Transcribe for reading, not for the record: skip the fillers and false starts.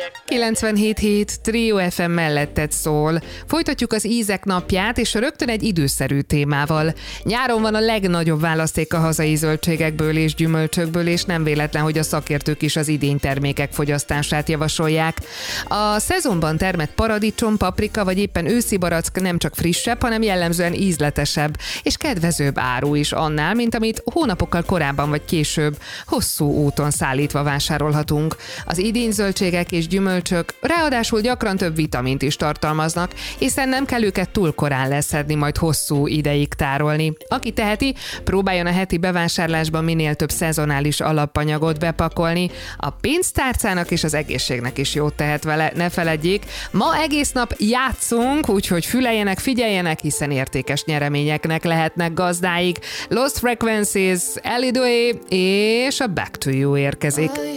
97.7 Trio FM melletted szól. Folytatjuk az ízek napját, és rögtön egy időszerű témával. Nyáron van a legnagyobb választék a hazai zöldségekből és gyümölcsökből, és nem véletlen, hogy a szakértők is az idény termékek fogyasztását javasolják. A szezonban termett paradicsom, paprika vagy éppen őszi barack nem csak frissebb, hanem jellemzően ízletesebb és kedvezőbb áru is annál, mint amit hónapokkal korábban vagy később hosszú úton szállítva vásárolhatunk. Az idény zöldségek és gyümölcsök ráadásul gyakran több vitamint is tartalmaznak, hiszen nem kell őket túl korán leszedni, majd hosszú ideig tárolni. Aki teheti, próbáljon a heti bevásárlásban minél több szezonális alapanyagot bepakolni. A pénztárcának és az egészségnek is jót tehet vele, ne feledjék. Ma egész nap játszunk, úgyhogy füleljenek, figyeljenek, hiszen értékes nyereményeknek lehetnek gazdáig. Lost Frequencies, Ellie Doe és a Back to You érkezik.